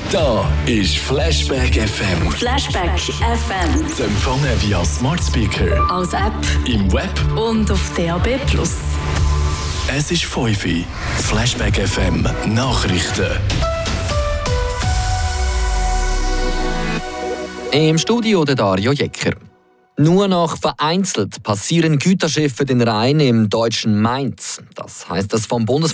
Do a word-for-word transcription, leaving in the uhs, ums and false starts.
Da ist Flashback F M. Flashback F M. Zu empfangen via Smart Speaker, Als App im Web und auf D A B plus. Es ist fünf Uhr. Flashback F M Nachrichten. Im Studio der Dario Jecker. Nur noch vereinzelt passieren Güterschiffe den Rhein im deutschen Mainz. Das heißt das vom Bundes